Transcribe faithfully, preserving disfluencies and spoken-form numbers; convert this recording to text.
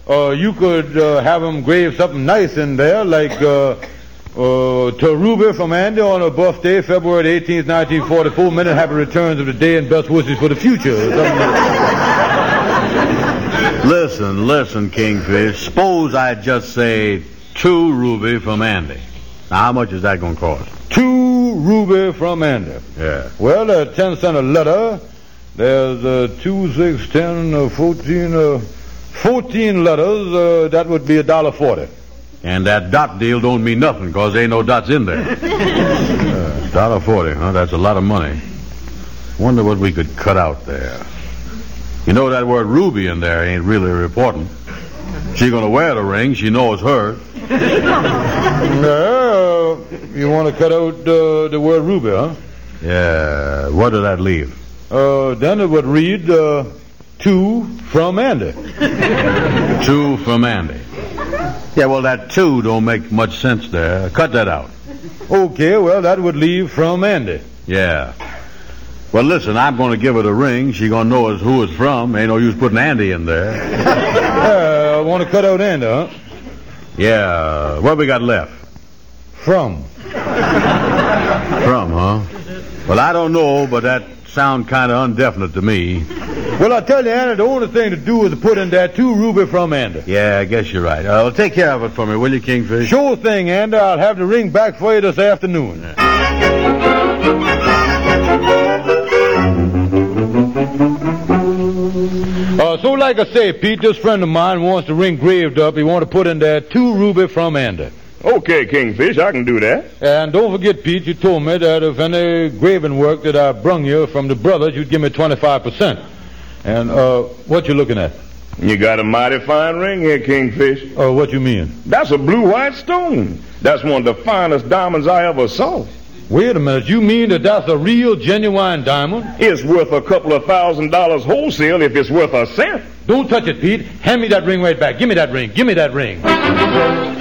uh, you could uh, have him grave something nice in there, like uh, uh, to Ruby from Andy on her birthday, February eighteenth, nineteen forty-four. Many happy returns of the day and best wishes for the future. Listen, listen, Kingfish. Suppose I just say two Ruby from Andy. Now, how much is that going to cost? Two Ruby from Andy. Yeah. Well, uh, ten cent a letter. There's uh, two, six, ten, uh, fourteen, uh, fourteen letters. Uh, that would be a dollar forty. And that dot deal don't mean nothing, because there ain't no dots in there. uh, dollar forty, huh? That's a lot of money. Wonder what we could cut out there. You know that word Ruby in there ain't really important. She gonna wear the ring. She knows hers. Uh, you want to cut out uh, the word Ruby, huh? Yeah. What did that leave? Uh, then it would read uh, two from Andy. Two from Andy. Yeah, well, that two don't make much sense there. Cut that out. Okay, well, that would leave from Andy. Yeah. Well, listen, I'm going to give her the ring. She going to know us who it's from. Ain't no use putting Andy in there. Uh, I want to cut out Andy, huh? Yeah. What we got left? From. From, huh? Well, I don't know, but that sounds kind of indefinite to me. Well, I tell you, Andy, the only thing to do is to put in there two Ruby from Andy. Yeah, I guess you're right. Uh, well, take care of it for me, will you, Kingfish? Sure thing, Andy. I'll have the ring back for you this afternoon. Yeah. Uh, so like I say, Pete, this friend of mine wants the ring graved up. He wants to put in there two Ruby from Andy. Okay, Kingfish, I can do that. And don't forget, Pete, you told me that if any graving work that I brung you from the brothers, you'd give me twenty-five percent. And uh, what you looking at? You got a mighty fine ring here, Kingfish. Oh, uh, what you mean? That's a blue-white stone. That's one of the finest diamonds I ever saw. Wait a minute. You mean that that's a real, genuine diamond? It's worth a couple of thousand dollars wholesale if it's worth a cent. Don't touch it, Pete. Hand me that ring right back. Give me that ring. Give me that ring.